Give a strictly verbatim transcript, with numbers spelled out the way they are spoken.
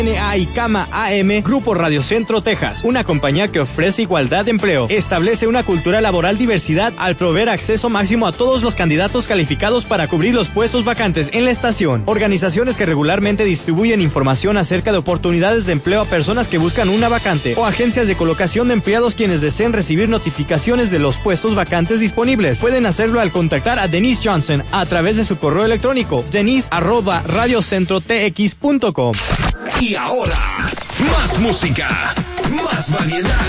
N A y Cama A M, Grupo Radio Centro Texas, una compañía que ofrece igualdad de empleo. Establece una cultura laboral diversidad al proveer acceso máximo a todos los candidatos calificados para cubrir los puestos vacantes en la estación. Organizaciones que regularmente distribuyen información acerca de oportunidades de empleo a personas que buscan una vacante o agencias de colocación de empleados quienes deseen recibir notificaciones de los puestos vacantes disponibles. Pueden hacerlo al contactar a Denise Johnson a través de su correo electrónico denise arroba radiocentrotx punto com. Y ahora, más música, más variedad.